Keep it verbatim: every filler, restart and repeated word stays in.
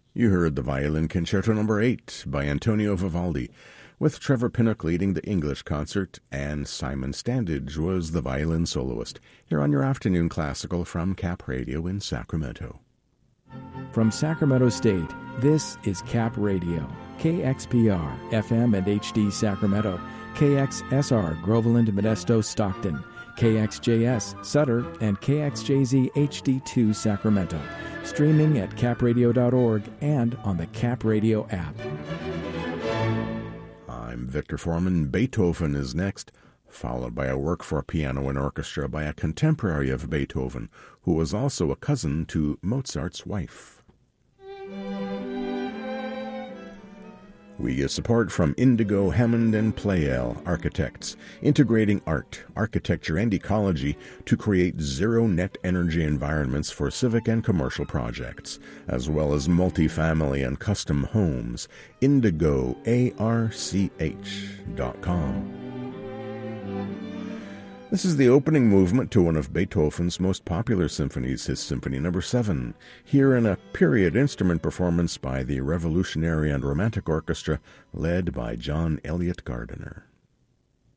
You heard the Violin Concerto Number eight by Antonio Vivaldi, with Trevor Pinnock leading the English concert, and Simon Standage was the violin soloist, here on your afternoon classical from Cap Radio in Sacramento. From Sacramento State, this is Cap Radio, K X P R, F M and H D Sacramento, K X S R, Groveland, Modesto, Stockton, K X J S, Sutter, and K X J Z H D two, Sacramento. Streaming at cap radio dot org and on the Cap Radio app. I'm Victor Foreman. Beethoven is next, followed by a work for piano and orchestra by a contemporary of Beethoven, who was also a cousin to Mozart's wife. We get support from Indigo, Hammond, and Pleyel Architects, integrating art, architecture, and ecology to create zero-net energy environments for civic and commercial projects, as well as multifamily and custom homes. indigo arch dot com. This is the opening movement to one of Beethoven's most popular symphonies, his Symphony Number seven, here in a period instrument performance by the Revolutionary and Romantic Orchestra, led by John Elliott Gardiner.